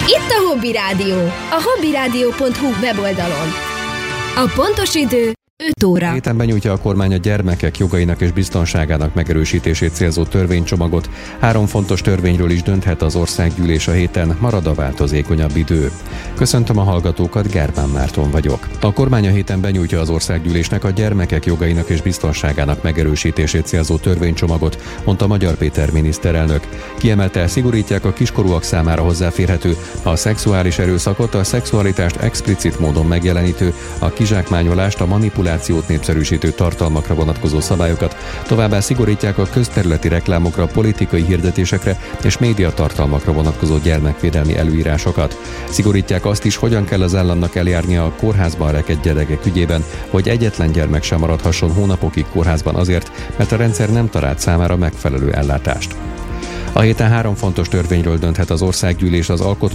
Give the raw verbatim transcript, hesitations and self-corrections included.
Itt a Hobby Rádió, a hobbyrádió pont hu weboldalon. A pontos idő öt óra. Héten benyújtja a kormány a gyermekek jogainak és biztonságának megerősítését célzó törvénycsomagot. Három fontos törvényről is dönthet az országgyűlés a héten, marad a változékonyabb idő. Köszöntöm a hallgatókat, Germán Márton vagyok. A kormány a héten benyújtja az országgyűlésnek a gyermekek jogainak és biztonságának megerősítését célzó törvénycsomagot, mondta Magyar Péter miniszterelnök. Kiemelte, szigorítják a kiskorúak számára hozzáférhető, a szexuális erőszakot, a szexualitást explicit módon megjelenítő, a kizsákmányolást, a manipulációt népszerűsítő tartalmakra vonatkozó szabályokat, továbbá szigorítják a közterületi reklámokra, politikai hirdetésekre és médiatartalmakra vonatkozó gyermekvédelmi előírásokat. Szigorítják azt is, hogyan kell az államnak eljárnia a kórházban rekedt gyerekek ügyében, hogy egyetlen gyermek sem maradhasson hónapokig kórházban azért, mert a rendszer nem talált számára megfelelő ellátást. A héten három fontos törvényről dönthet az országgyűlés az